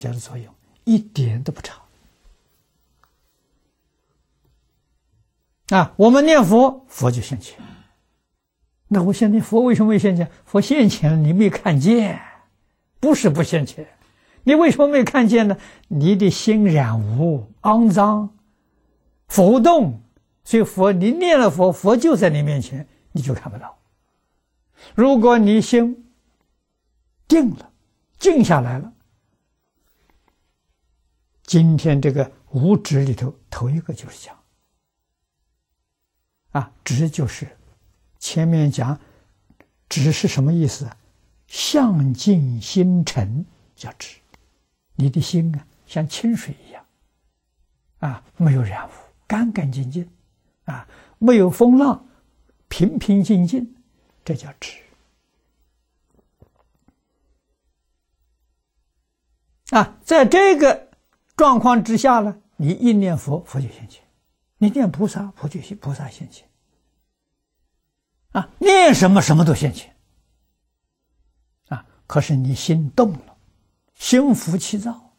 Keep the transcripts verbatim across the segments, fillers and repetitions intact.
的作用一点都不差。啊，我们念佛，佛就现前。那我现在佛为什么没现前？佛现前了，你没看见，不是不现前。你为什么没看见呢？你的心染污、肮脏、浮动，所以佛你念了佛，佛就在你面前，你就看不到。如果你心定了，静下来了，今天这个五指里头头一个就是讲啊，指就是前面讲指是什么意思？相净心沉叫指。你的心啊，像清水一样啊，没有染污，干干净净啊，没有风浪，平平静静，这叫指啊。在这个状况之下呢，你一念佛，佛就现前；你念菩萨，菩就菩萨现前啊。念什么什么都现前啊。可是你心动了，心浮气躁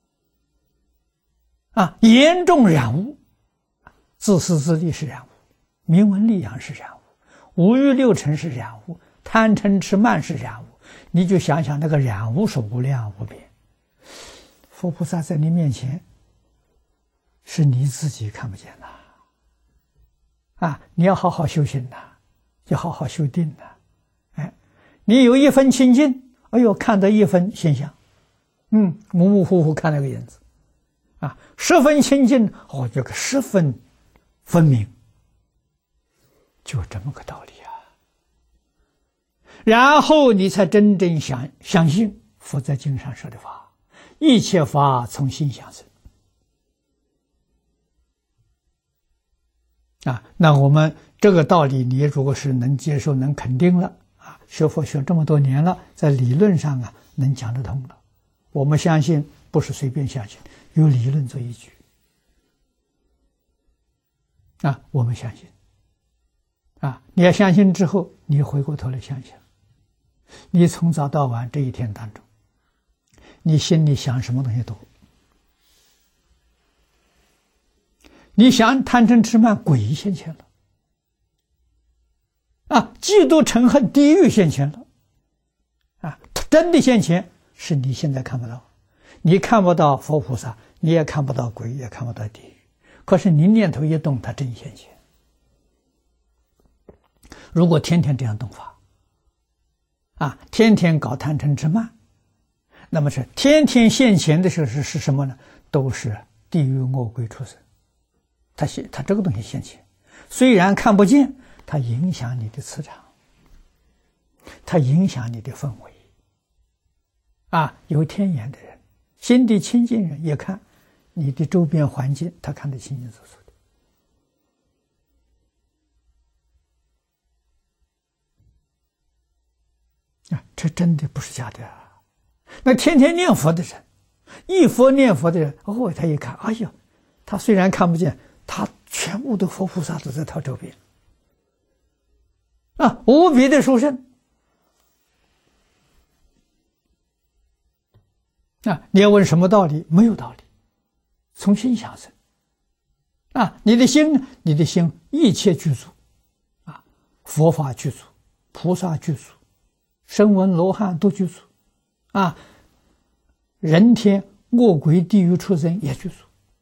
啊，严重染污，自私自利是染污，名闻利养是染污，五欲六尘是染污，贪嗔痴慢是染污。你就想想那个染污是无量无边。佛菩萨在你面前，是你自己看不见呐，啊，你要好好修行呐，要好好修定呐，哎，你有一分清净，哎呦，看到一分现象。嗯，模模糊糊看那个样子，啊，十分清净，哦，这个十分分明，就这么个道理啊。然后你才真正相相信佛在经上说的法，一切法从心想生。啊，那我们这个道理，你如果是能接受、能肯定了啊，学佛学这么多年了，在理论上啊能讲得通了。我们相信不是随便相信，有理论做依据啊，我们相信啊，你要相信之后，你回过头来想想，你从早到晚这一天当中，你心里想什么东西多？你想贪嗔痴慢，鬼现前了啊，嫉妒嗔恨，地狱现前了啊，真的现前。是你现在看不到，你看不到佛菩萨，你也看不到鬼，也看不到地狱。可是你念头一动，它真现前。如果天天这样动法，啊，天天搞贪嗔痴慢，那么是天天现前的时候是是什么呢？都是地狱恶鬼畜生。它现它这个东西现前，虽然看不见，它影响你的磁场，它影响你的氛围。啊，有天眼的人，心地清净人也看你的周边环境，他看得清清楚楚的。啊，这真的不是假的啊！那天天念佛的人，一佛念佛的人，哦，他一看，哎呦，他虽然看不见，他全部的佛菩萨都在他周边，啊，无比的殊胜。啊，你要问什么道理？没有道理，从心想生。啊，你的心，你的心一切具足，啊，佛法具足，菩萨具足，声闻罗汉都具足，啊，人天恶鬼地狱畜生也具足，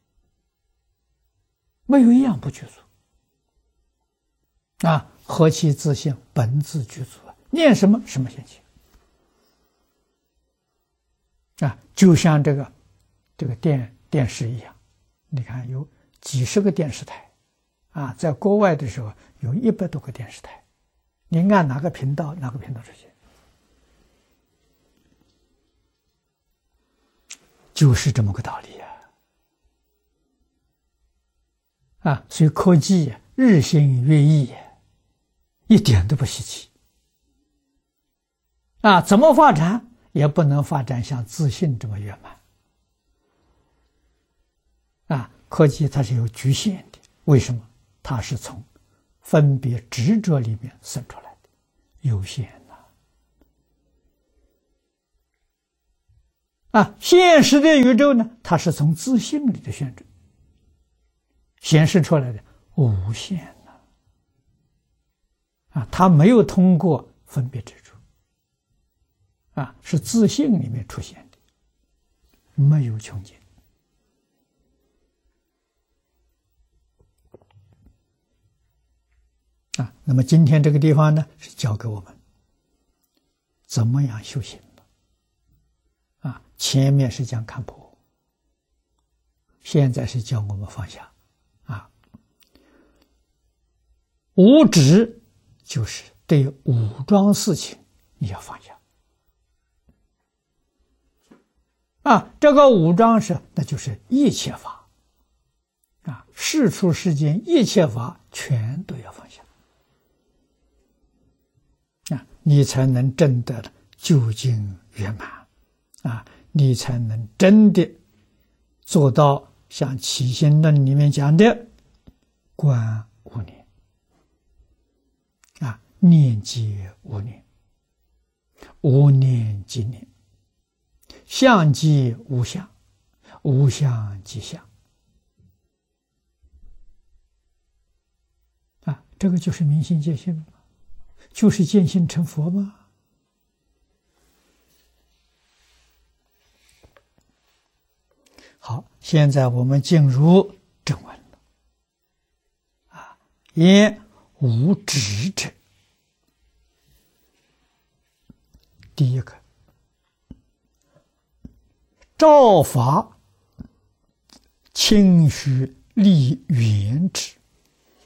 没有一样不具足。啊，何其自性，本自具足啊！念什么什么现前。啊，就像这个这个电电视一样，你看有几十个电视台，啊，在国外的时候有一百多个电视台，你按哪个频道，哪个频道出现，就是这么个道理呀！啊，所以科技日新月异，一点都不稀奇。啊，怎么发展？也不能发展像自信这么圆满啊！科技它是有局限的，为什么？它是从分别执着里面生出来的，有限呐、 啊，现实的宇宙呢，它是从自性里的选择显示出来的无限呢，啊，它没有通过分别之处，啊，是自性里面出现的，没有穷尽。啊，那么今天这个地方呢，是教给我们怎么样修行的。啊，前面是讲看破，现在是教我们放下。啊，无执就是对武装事情你要放下。啊，这个武装是，那就是一切法。啊，世出世间一切法全都要放下。啊，你才能真的究竟圆满，啊，你才能真的做到像《起心论》里面讲的观无念，啊，念即无念，无念即念，相即无相，无相即相。啊，这个就是明心见性，就是见性成佛吗？好，现在我们进入正文了。啊，言无执者，第一个，照法清虚立圆执。